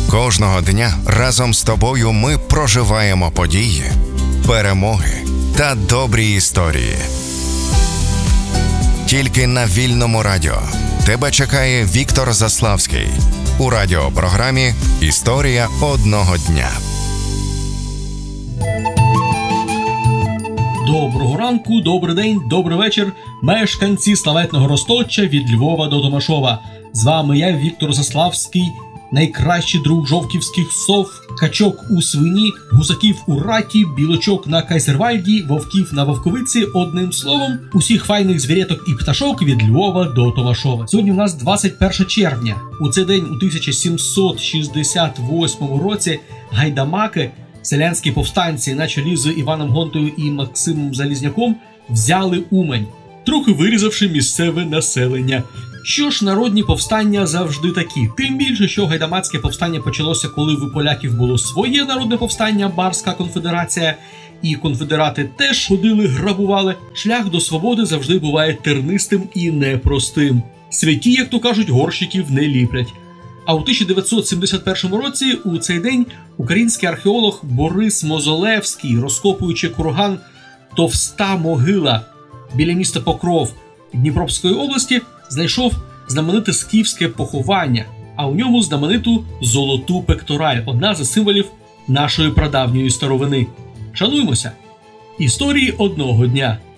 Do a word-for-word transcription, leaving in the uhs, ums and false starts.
Кожного дня разом з тобою ми проживаємо події, перемоги та добрі історії. Тільки на Вільному радіо тебе чекає Віктор Заславський у радіопрограмі «Історія одного дня». Доброго ранку, добрий день, добрий вечір, мешканці славетного Розточа від Львова до Томашова. З вами я, Віктор Заславський, найкращий друг жовківських сов, качок у свині, гусаків у раті, білочок на Кайзервальді, вовків на Вовковиці, одним словом, усіх файних звіряток і пташок від Львова до Томашова. Сьогодні у нас двадцять перше червня. У цей день у тисяча сімсот шістдесят восьмому році гайдамаки, селянські повстанці на чолі з Іваном Гонтою і Максимом Залізняком, взяли Умань, трохи вирізавши місцеве населення. Що ж, народні повстання завжди такі. Тим більше, що гайдамацьке повстання почалося, коли в поляків було своє народне повстання, Барська конфедерація, і конфедерати теж ходили, грабували. Шлях до свободи завжди буває тернистим і непростим. Святі, як то кажуть, горщиків не ліплять. А у тисяча дев'ятсот сімдесят першому році у цей день український археолог Борис Мозолевський, розкопуючи курган Товста могила біля міста Покров Дніпровської області, знайшов знамените скіфське поховання, а у ньому знамениту золоту пектораль, одна з символів нашої прадавньої старовини. Шануймося! Історії одного дня.